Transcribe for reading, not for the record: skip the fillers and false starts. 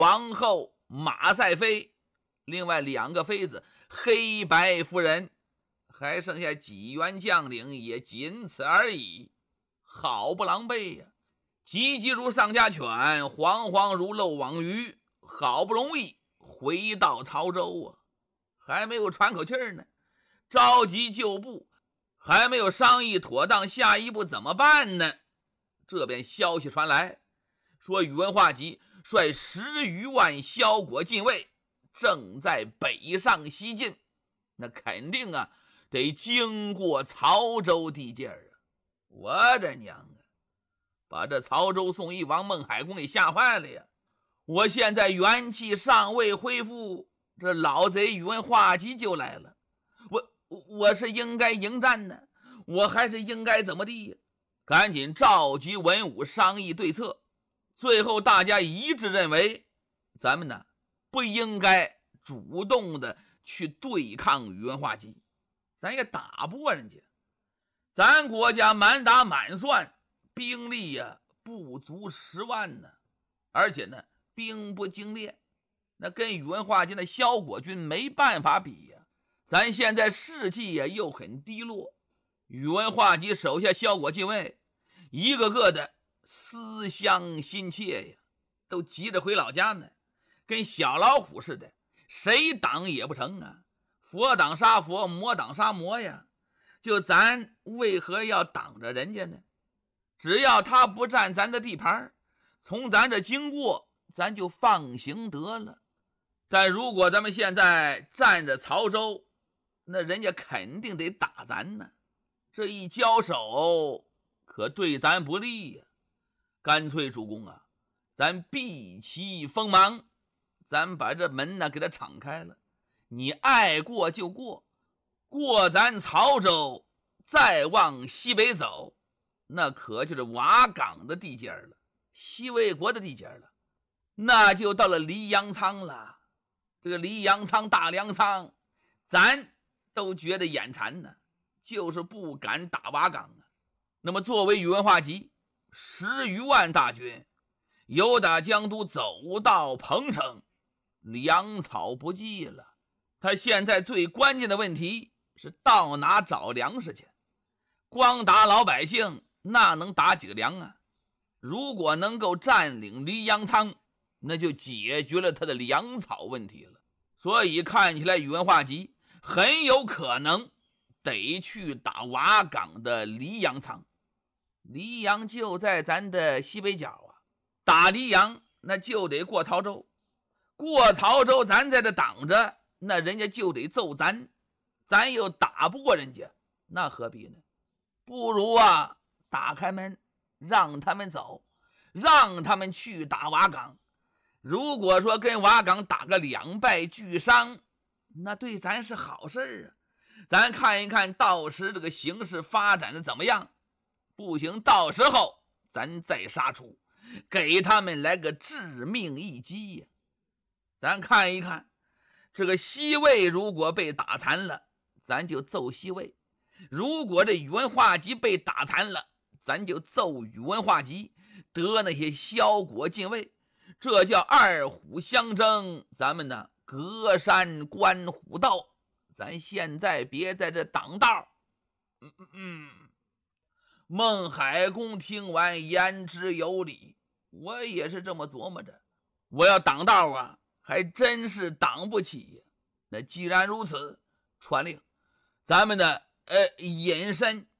皇后马赛妃，另外2个妃子黑白夫人，还剩下几员将领，也仅此而已。好不狼狈呀！急急如丧家犬，惶惶如漏网鱼，好不容易回到曹州啊，还没有喘口气儿呢，着急就步，还没有商议妥当下一步怎么办呢？这边消息传来，说宇文化及率10余万萧国禁卫正在北上西进，那肯定啊得经过曹州地界啊！我的娘啊，把这曹州宋义王孟海公给吓坏了呀！我现在元气尚未恢复，这老贼宇文化及就来了，我是应该迎战呢，我还是应该怎么地呀？赶紧召集文武商议对策。最后大家一致认为，咱们呢不应该主动的去对抗宇文化及，咱也打不过人家。咱国家满打满算兵力呀不足10万呢，而且呢兵不精练，那跟宇文化及的萧国军没办法比呀。咱现在士气呀又很低落，宇文化及手下萧国禁卫一个个的思乡心切呀，都急着回老家呢，跟小老虎似的，谁挡也不成啊！佛挡杀佛，魔挡杀魔呀！就咱为何要挡着人家呢？只要他不占咱的地盘，从咱这经过，咱就放行得了。但如果咱们现在占着曹州，那人家肯定得打咱呢。这一交手，可对咱不利呀。干脆主公啊，咱避其锋芒，咱把这门呢给他敞开了，你爱过就过，过咱曹州，再往西北走，那可就是瓦岗的地界了，西魏国的地界了，那就到了黎阳仓了。这个黎阳仓、大粮仓，咱都觉得眼馋呢，就是不敢打瓦岗啊。那么作为宇文化及10余万大军，由打江都走到彭城，粮草不济了。他现在最关键的问题是到哪找粮食去？光打老百姓，那能打几个粮啊？如果能够占领黎阳仓，那就解决了他的粮草问题了。所以看起来宇文化及很有可能得去打瓦岗的黎阳仓。黎阳就在咱的西北角啊，打黎阳那就得过曹州，过曹州咱在这挡着，那人家就得揍咱，咱又打不过人家，那何必呢？不如啊打开门让他们走，让他们去打瓦岗。如果说跟瓦岗打个2败俱伤，那对咱是好事啊。咱看一看到时这个形势发展的怎么样，不行到时候咱再杀出，给他们来个致命一击呀。咱看一看这个西魏如果被打残了，咱就揍西魏；如果这宇文化及被打残了，咱就揍宇文化及，得那些萧国禁卫。这叫2虎相争，咱们呢隔山观虎斗，咱现在别在这挡道。孟海公听完言之有理，我也是这么琢磨着，我要挡道啊还真是挡不起呀。那既然如此，传令咱们的隐身